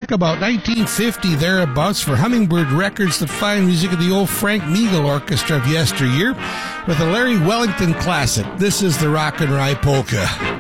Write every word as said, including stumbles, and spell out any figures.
back about nineteen fifty thereabouts for Hummingbird Records, the fine music of the old Frank Meagle Orchestra of yesteryear with a Larry Wellington classic. This is the Rock and Rye Polka.